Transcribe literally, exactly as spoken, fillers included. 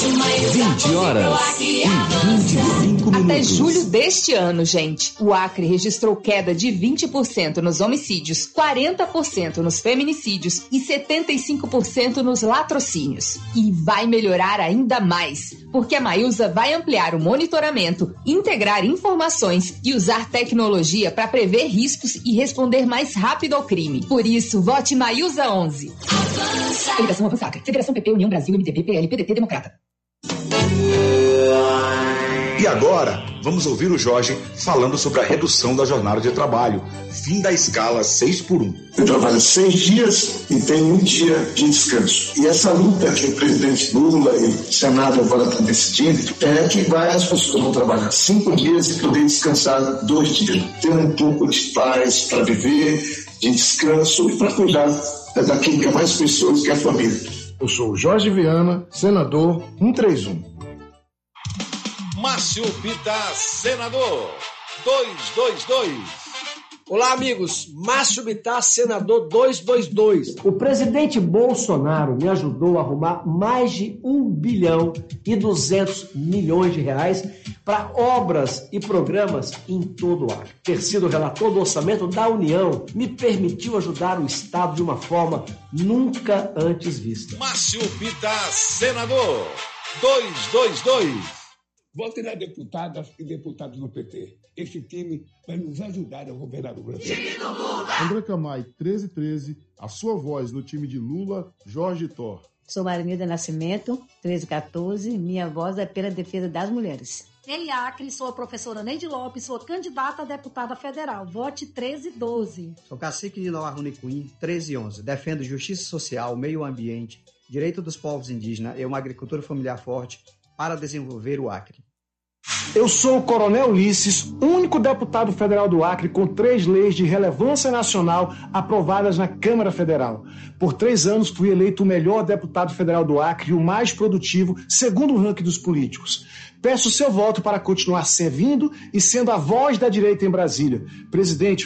vinte horas e vinte e cinco minutos. Até julho deste ano, gente, o Acre registrou queda de vinte por cento nos homicídios, quarenta por cento nos feminicídios e setenta e cinco por cento nos latrocínios. E vai melhorar ainda mais, porque a Mailsa vai ampliar o monitoramento, integrar informações e usar tecnologia para prever riscos e responder mais rápido ao crime. Por isso, vote Mailsa onze. Avança. Federação Avança Acre. Federação P P, União Brasil, M D B, P L, P D T, Democrata. E agora, vamos ouvir o Jorge falando sobre a redução da jornada de trabalho, fim da escala seis por um. Eu trabalho seis dias e tenho um dia de descanso. E essa luta que o presidente Lula e o Senado agora estão decidindo é que várias pessoas vão trabalhar cinco dias e poder descansar dois dias. Ter um pouco de paz para viver, de descanso e para cuidar daquilo que é mais pessoas que a família. Eu sou o Jorge Viana, senador cento e trinta e um. Márcio Bittar, senador duzentos e vinte e dois. Olá, amigos. Márcio Bittar, senador duzentos e vinte e dois. O presidente Bolsonaro me ajudou a arrumar mais de um bilhão e duzentos milhões de reais para obras e programas em todo o Acre. Ter sido relator do orçamento da União me permitiu ajudar o Estado de uma forma nunca antes vista. Márcio Bittar, senador duzentos e vinte e dois. Votem nas deputadas e deputados do P T. Esse time vai nos ajudar a governar o Brasil. André Camay, treze treze, a sua voz no time de Lula, Jorge Thor. Sou Marinilda Nascimento, treze quatorze, minha voz é pela defesa das mulheres. Em Acre, sou a professora Neide Lopes, sou candidata a deputada federal. Vote treze doze. Sou cacique de Nova Runicuim, treze onze. Defendo justiça social, meio ambiente, direito dos povos indígenas e uma agricultura familiar forte para desenvolver o Acre. Eu sou o Coronel Ulisses, único deputado federal do Acre com três leis de relevância nacional aprovadas na Câmara Federal. Por três anos fui eleito o melhor deputado federal do Acre e o mais produtivo, segundo o ranking dos políticos. Peço seu voto para continuar servindo e sendo a voz da direita em Brasília. Presidente,